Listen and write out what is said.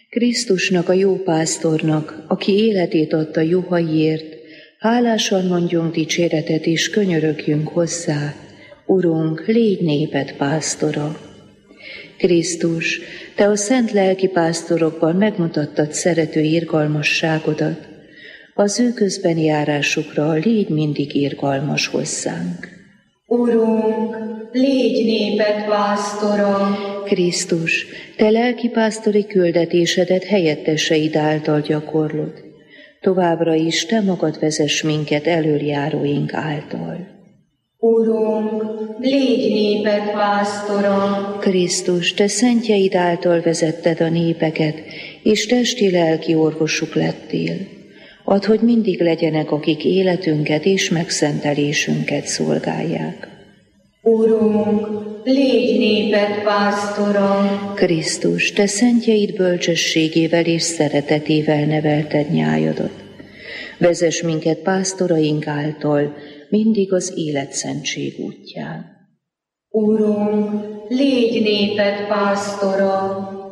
Krisztusnak, a jó pásztornak, aki életét adta juhaiért, hálásan mondjunk dicséretet és könyörögjünk hozzá. Urunk, légy néped pásztora! Krisztus, Te a szent lelki pásztorokban megmutattad szerető irgalmasságodat, az ő közbeni járásukra légy mindig irgalmas hozzánk. Urunk, légy néped pásztora! Krisztus, Te lelki pásztori küldetésedet helyetteseid által gyakorlod. Továbbra is Te magad vezess minket elöljáróink által. Urunk, légy néped pásztora! Krisztus, Te szentjeid által vezetted a népeket, és testi-lelki orvosuk lettél. Add, hogy mindig legyenek, akik életünket és megszentelésünket szolgálják. Urunk, légy néped pásztora! Krisztus, Te szentjeid bölcsességével és szeretetével nevelted nyájadat. Vezess minket pásztoraink által, mindig az életszentség útján. Urunk, légy néped pásztora!